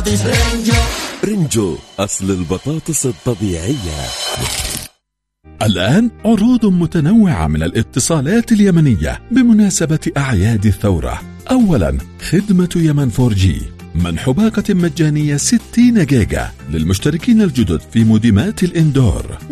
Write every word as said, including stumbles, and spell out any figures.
رنجو أصل البطاطس الطبيعية. الآن عروض متنوعة من الاتصالات اليمنية بمناسبة أعياد الثورة. أولا، خدمة يمن فور جي، منح باقة مجانية ستين جيجا للمشتركين الجدد في موديمات الإندور.